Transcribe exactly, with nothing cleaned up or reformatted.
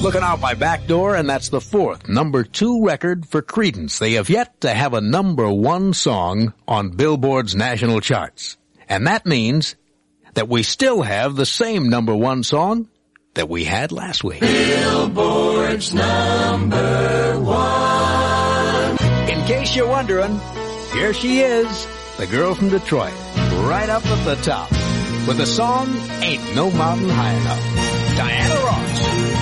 Looking out my back door, and that's the fourth number two record for Creedence. They have yet to have a number one song on Billboard's national charts. And that means that we still have the same number one song that we had last week. Billboard's number one. In case you're wondering, here she is, the girl from Detroit, right up at the top, with the song Ain't No Mountain High Enough. Diana Ross.